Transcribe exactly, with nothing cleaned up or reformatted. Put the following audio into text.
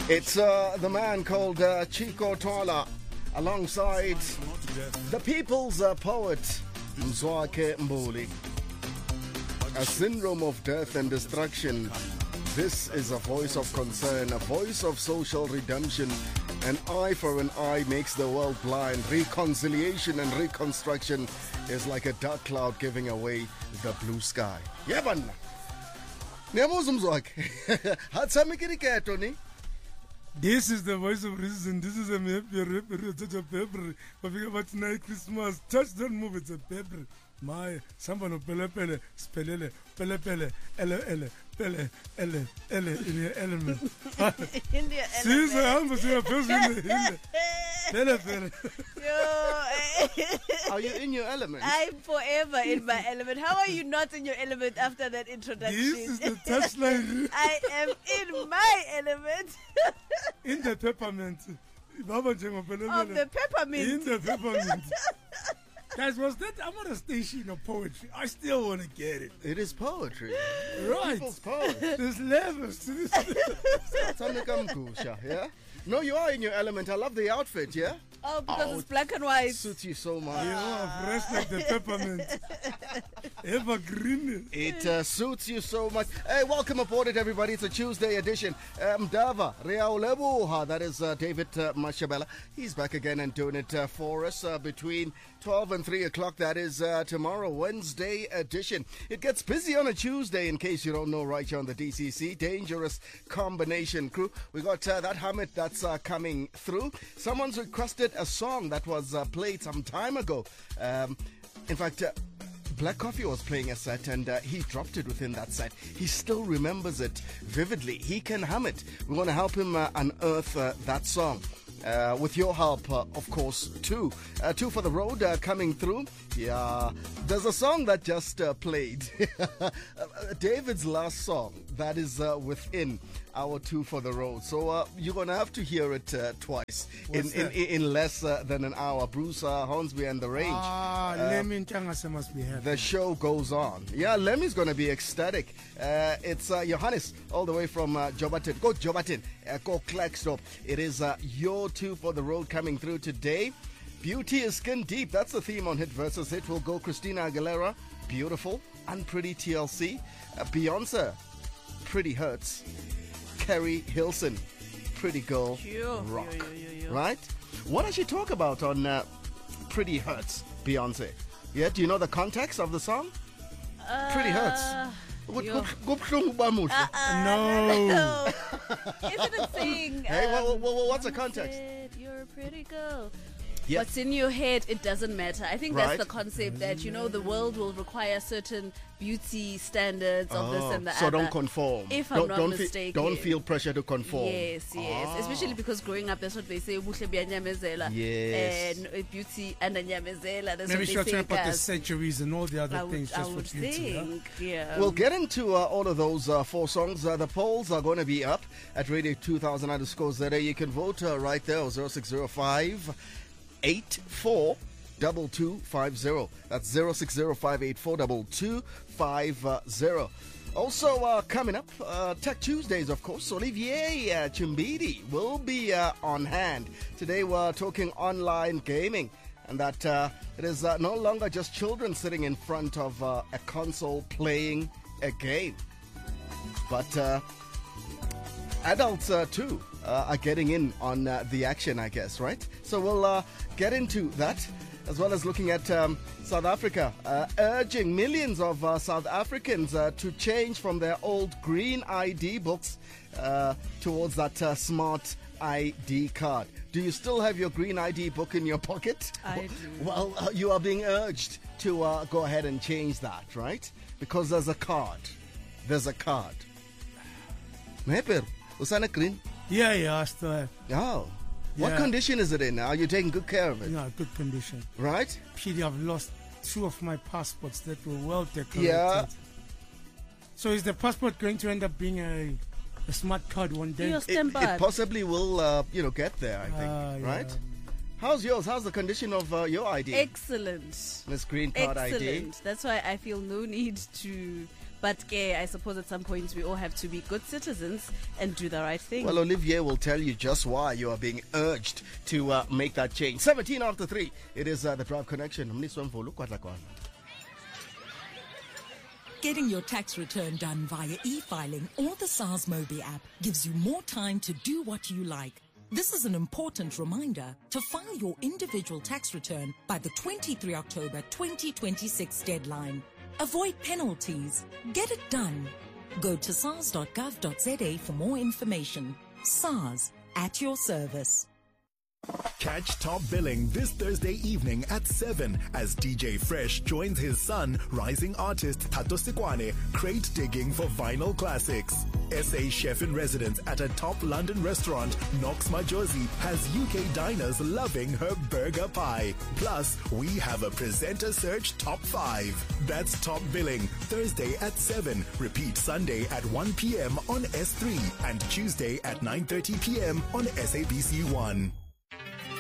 It's uh, the man called uh, Chico Twala alongside the people's uh, poet Mzwakhe Mbuli. A syndrome of death and destruction. This is a voice of concern, a voice of social redemption. An eye for an eye makes the world blind. Reconciliation and reconstruction is like a dark cloud giving away the blue sky. Yabanna. Niyabuza Mzwakhe. Hatsamikiri keto ni? This is the voice of reason. This is a paper. It's a paper. But tonight Christmas. Touch, don't move. It's a paper. My somebody pele pele spelele pele pele ele ele pele ele ele in your element. In your element. See, so I'm a person. Pele pele. Yo, are you in your element? I'm forever in my element. How are you not in your element after that introduction? This is the touchline. I am in my element. In the peppermint. Of the peppermint. In the peppermint. Guys, was that I'm a station of poetry? I still want to get it. It is poetry. Right. People's poet. There's levels to this. Yeah? No, you are in your element. I love the outfit, yeah? Oh, because oh, it's black and white. Suits you so much. You are fresh like the peppermint. Evergreen. It uh, suits you so much. Hey, welcome aboard it, everybody. It's a Tuesday edition. Um, Dava, Reaulebuha, that is uh, David uh, Mashabela. He's back again and doing it uh, for us uh, between twelve and three o'clock. That is uh, tomorrow, Wednesday edition. It gets busy on a Tuesday, in case you don't know, right here on the D C C. Dangerous combination crew. We got uh, that Hamid that's uh, coming through. Someone's requested a song that was uh, played some time ago. Um, in fact, uh, Black Coffee was playing a set and uh, he dropped it within that set. He still remembers it vividly. He can hum it. We want to help him uh, unearth uh, that song. Uh, with your help, uh, of course, too. Uh, two for the road uh, coming through. Yeah, there's a song that just uh, played. David's last song that is uh, within our two for the road. So uh, you're going to have to hear it uh, twice in, in, in less uh, than an hour. Bruce uh, Hornsby and the Range. Ah, uh, Lemmy Ntangase must be happy. The show goes on. Yeah, Lemmy's going to be ecstatic. Uh, it's uh, Johannes all the way from uh, Jobatin. Go Jobatin. Uh, go Klaxdorp. It is uh, your two for the road coming through today. Beauty is skin deep. That's the theme on Hit versus Hit. Will go Christina Aguilera, Beautiful, Unpretty T L C, uh, Beyonce, Pretty Hurts, Kerry Hilson, Pretty Girl yo, Rock. yo, yo, yo, yo. Right? What does she talk about on uh, Pretty Hurts, Beyonce? Yeah, do you know the context of the song? Uh, Pretty Hurts. yo. No. no. Isn't it saying? Hey, um, well, well, well, what's the context? Said, you're a pretty girl. Yeah. What's in your head, it doesn't matter. I think Right. that's the concept that, you know, the world will require certain beauty standards of this and the so other. don't conform. If I'm don't, not don't mistaken. Feel, don't feel pressure to conform. Yes, yes. Ah. Especially because growing up, that's what they say. Ubuhle buyanyamezela. Yes. And uh, beauty and anyamezela. That's Maybe what she'll they talk say. about the guys. centuries and all the other I would, things I just would for beauty. Yeah? think, yeah. We'll get into uh, all of those uh, four songs. Uh, the polls are going to be up at Radio two thousand underscore Zeta. You can vote uh, right there, zero six zero five eight four two two five zero. That's zero six zero five eight four two two five zero. Also uh, coming up, uh, Tech Tuesdays, of course. Olivier uh, Chimbidi will be uh, on hand. Today we're talking online gaming, and that uh, it is uh, no longer just children sitting in front of uh, a console playing a game, but uh, adults uh, too uh, are getting in on uh, the action, I guess, right? So we'll uh, get into that, as well as looking at um, South Africa, uh, urging millions of uh, South Africans uh, to change from their old green I D books uh, towards that uh, smart I D card. Do you still have your green I D book in your pocket? I do. Well, uh, you are being urged to uh, go ahead and change that, right? Because there's a card. There's a card. Meper, Usana green? Yeah, yeah, I still have. Oh. What Yeah. condition is it in? Are you taking good care of it? Yeah, good condition. Right? P D, I've lost two of my passports that were well decorated. Yeah. So is the passport going to end up being a, a smart card one day? Yes. It, Stand it by. possibly will, uh, you know, get there, I think. Ah, yeah. Right? How's yours? How's the condition of uh, your I D? Excellent. This green card Excellent. I D? That's why I feel no need to But okay, I suppose at some point we all have to be good citizens and do the right thing. Well, Olivier will tell you just why you are being urged to uh, make that change. seventeen after three. It is uh, the Drive Connection. Getting your tax return done via e-filing or the SARS Mobi app gives you more time to do what you like. This is an important reminder to file your individual tax return by the twenty-third of October twenty twenty-six deadline. Avoid penalties. Get it done. Go to sars dot gov dot za for more information. SARS, at your service. Catch Top Billing this Thursday evening at seven as D J Fresh joins his son, rising artist Tato Sikwane, crate digging for vinyl classics. S A chef-in-residence at a top London restaurant, Knox Majosi, has U K diners loving her burger pie. Plus, we have a presenter search top five. That's Top Billing, Thursday at seven. Repeat Sunday at one p.m. on S three and Tuesday at nine thirty p.m. on S A B C one.